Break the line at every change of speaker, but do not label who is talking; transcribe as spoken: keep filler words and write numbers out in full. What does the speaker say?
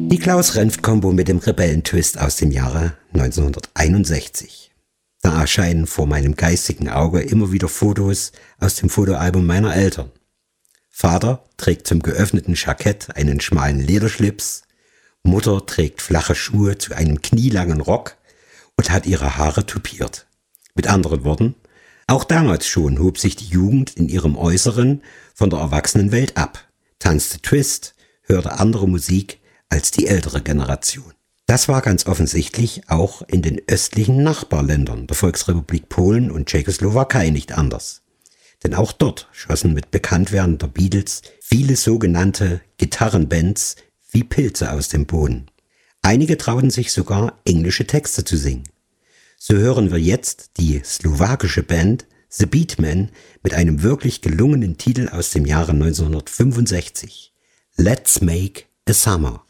Die Klaus-Renft-Kombo mit dem Rebellentwist aus dem Jahre neunzehnhunderteinundsechzig. Da erscheinen vor meinem geistigen Auge immer wieder Fotos aus dem Fotoalbum meiner Eltern. Vater trägt zum geöffneten Jackett einen schmalen Lederschlips, Mutter trägt flache Schuhe zu einem knielangen Rock und hat ihre Haare tupiert. Mit anderen Worten, auch damals schon hob sich die Jugend in ihrem Äußeren von der Erwachsenenwelt ab, tanzte Twist, hörte andere Musik als die ältere Generation. Das war ganz offensichtlich auch in den östlichen Nachbarländern der Volksrepublik Polen und Tschechoslowakei nicht anders. Denn auch dort schossen mit Bekanntwerden der Beatles viele sogenannte Gitarrenbands wie Pilze aus dem Boden. Einige trauten sich sogar englische Texte zu singen. So hören wir jetzt die slowakische Band The Beatmen mit einem wirklich gelungenen Titel aus dem Jahre neunzehnhundertfünfundsechzig. Let's Make a Summer.